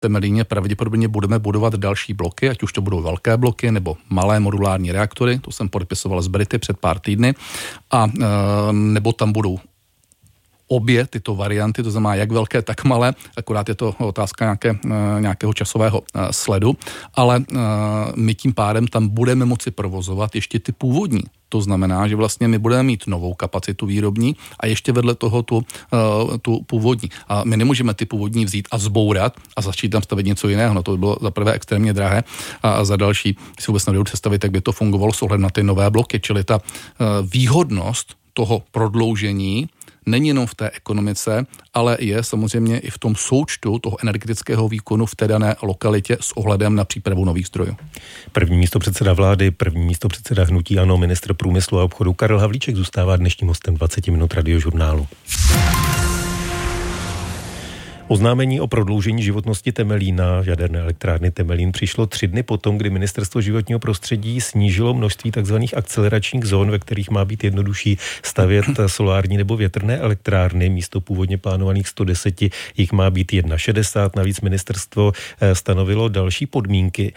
Temelíně pravděpodobně budeme budovat další bloky, ať už to budou velké bloky nebo malé modulární reaktory, to jsem podepisoval s Brity před pár týdny, a nebo tam budou obě tyto varianty, to znamená jak velké, tak malé, akorát je to otázka nějakého časového sledu, ale my tím pádem tam budeme moci provozovat ještě ty původní. To znamená, že vlastně my budeme mít novou kapacitu výrobní a ještě vedle toho tu původní. A my nemůžeme ty původní vzít a zbourat a začít tam stavět něco jiného. No to by bylo za prvé extrémně drahé a za další si vůbec nedovedu představit, jak by to fungovalo s ohledem na ty nové bloky. Čili ta výhodnost toho prodloužení není jenom v té ekonomice, ale je samozřejmě i v tom součtu toho energetického výkonu v té dané lokalitě s ohledem na přípravu nových zdrojů. První místopředseda vlády, první místopředseda hnutí ANO, ministr průmyslu a obchodu Karel Havlíček zůstává dnešním hostem 20 minut Radiožurnálu. Oznámení o prodloužení životnosti Temelína, jaderné elektrárny Temelín, přišlo 3 dny potom, kdy Ministerstvo životního prostředí snížilo množství tzv. Akceleračních zón, ve kterých má být jednodušší stavět solární nebo větrné elektrárny. Místo původně plánovaných 110 jich má být 61. Navíc ministerstvo stanovilo další podmínky.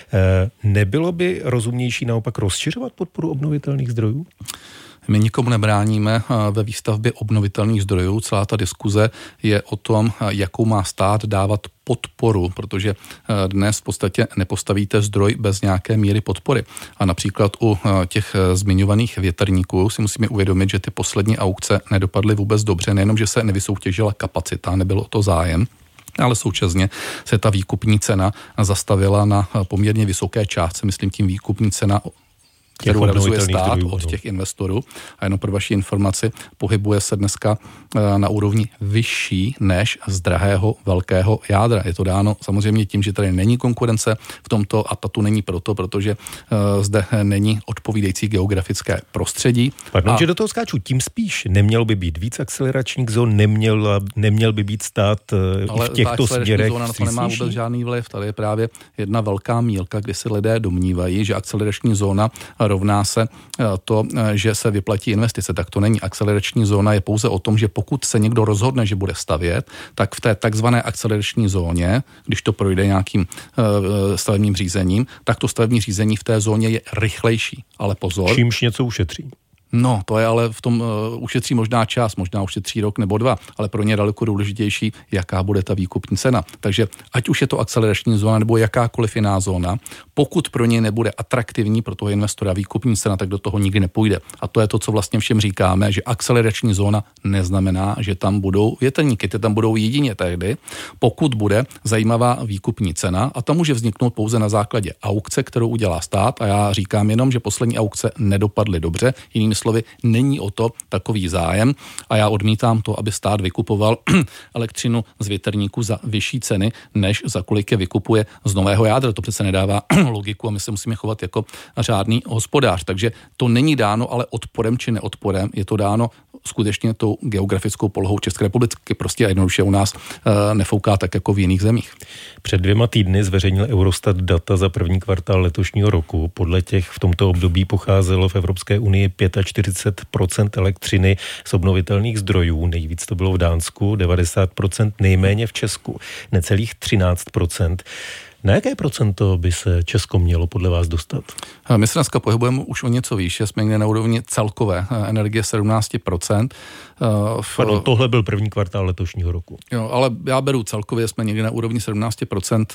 Nebylo by rozumnější naopak rozšiřovat podporu obnovitelných zdrojů? My nikomu nebráníme ve výstavbě obnovitelných zdrojů. Celá ta diskuze je o tom, jakou má stát dávat podporu, protože dnes v podstatě nepostavíte zdroj bez nějaké míry podpory. A například u těch zmiňovaných větrníků si musíme uvědomit, že ty poslední aukce nedopadly vůbec dobře, nejenom, že se nevysoutěžila kapacita, nebylo to zájem, ale současně se ta výkupní cena zastavila na poměrně vysoké částce, myslím tím výkupní cena, kterou realizuje stát od těch investorů. A jenom pro vaši informaci, pohybuje se dneska na úrovni vyšší než z drahého velkého jádra. Je to dáno samozřejmě tím, že tady není konkurence v tomto a ta tu není protože zde není odpovídající geografické prostředí. Pardon, že do toho skáču, tím spíš neměl by být víc akceleračních zón, neměl by být stát i v těchto směrech. Ale ta akcelerační zóna na to nemá vůbec žádný vliv. Tady je právě jedna velká mýlka, kdy si lidé domnívají, že akcelerační zóna rovná se to, že se vyplatí investice. Tak to není. Akcelerační zóna je pouze o tom, že pokud se někdo rozhodne, že bude stavět, tak v té takzvané akcelerační zóně, když to projde nějakým stavebním řízením, tak to stavební řízení v té zóně je rychlejší. Ale pozor. Čímž něco ušetří. No, to je ale v tom ušetří možná čas, možná ušetří rok nebo 2, ale pro ně je daleko důležitější, jaká bude ta výkupní cena. Takže ať už je to akcelerační zóna nebo jakákoliv jiná zóna, pokud pro ně nebude atraktivní pro toho investora výkupní cena, tak do toho nikdy nepůjde. A to je to, co vlastně všem říkáme, že akcelerační zóna neznamená, že tam budou větrníky, ty tam budou jedině tehdy, pokud bude zajímavá výkupní cena, a ta může vzniknout pouze na základě aukce, kterou udělá stát, a já říkám jenom, že poslední aukce nedopadly dobře, jinými slovy, není o to takový zájem a já odmítám to, aby stát vykupoval elektřinu z větrníků za vyšší ceny, než za kolik je vykupuje z nového jádra. To přece nedává logiku a my se musíme chovat jako řádný hospodář. Takže to není dáno ale odporem či neodporem, je to dáno skutečně tou geografickou polohou České republiky. Prostě jednoduše u nás nefouká tak jako v jiných zemích. Před 2 týdny zveřejnil Eurostat data za první kvartál letošního roku. Podle těch v tomto období pocházelo v Evropské unii 45% elektřiny z obnovitelných zdrojů. Nejvíc to bylo v Dánsku, 90%, nejméně v Česku, necelých 13%. Na jaké procento by se Česko mělo podle vás dostat? My se dneska pohybujeme už o něco výše, jsme někde na úrovni celkové energie 17%. Pardon, tohle byl první kvartál letošního roku. Jo, ale já beru celkově, jsme někde na úrovni 17%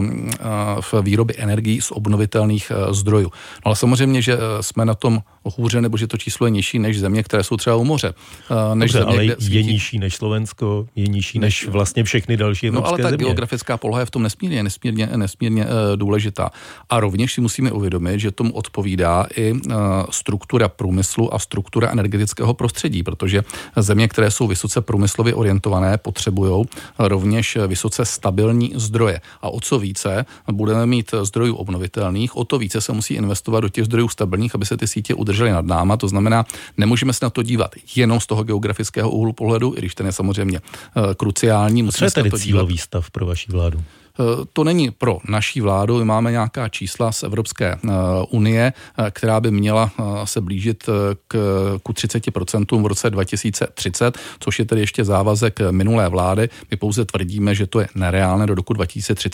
v výrobě energií z obnovitelných zdrojů. No ale samozřejmě, že jsme na tom hůře, nebo že to číslo je nižší než země, které jsou třeba u moře. Dobře, ale je nižší než Slovensko, je nižší než vlastně všechny další evropské země. No ale ta geografická poloha je v tom nesmírně důležitá. A rovněž si musíme uvědomit, že tomu odpovídá i struktura průmyslu a struktura energetického prostředí, protože země, které jsou vysoce průmyslově orientované, potřebují rovněž vysoce stabilní zdroje. A o co více budeme mít zdrojů obnovitelných, o to více se musí investovat do těch zdrojů stabilních, aby se ty sítě udržely nad náma. To znamená, nemůžeme se na to dívat jenom z toho geografického úhlu pohledu, i když ten je samozřejmě kruciální. Co je tedy cílový stav pro vaši vládu? To není pro naší vládu, my máme nějaká čísla z Evropské unie, která by měla se blížit ku 30% v roce 2030, což je tedy ještě závazek minulé vlády. My pouze tvrdíme, že to je nereálné do roku 2030